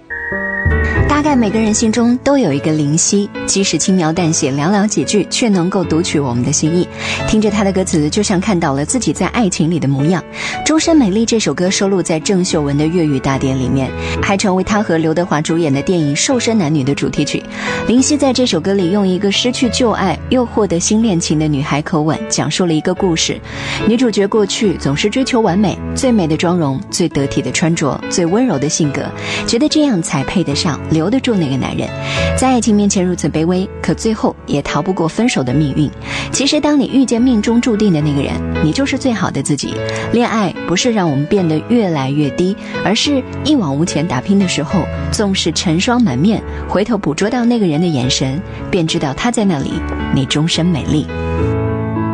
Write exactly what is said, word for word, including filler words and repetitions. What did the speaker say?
大概每个人心中都有一个灵犀，即使轻描淡写寥寥几句，却能够读取我们的心意。听着他的歌词，就像看到了自己在爱情里的模样。终身美丽这首歌收录在郑秀文的粤语大典里面，还成为他和刘德华主演的电影《瘦身男女》的主题曲。林夕在这首歌里用一个失去旧爱又获得新恋情的女孩口吻，讲述了一个故事。女主角过去总是追求完美，最美的妆容，最得体的穿着，最温柔的性格，觉得这样才配得上留得住那个男人。在爱情面前如此卑微，可最后也逃不过分手的命运。其实当你遇见命中注定的那个人，你就是最好的自己。恋爱不是让我们变得越来越低，而是一往无前打拼的时候，纵使尘霜满面，回头捕捉到那个人的眼神，便知道他在那里，你终身美丽。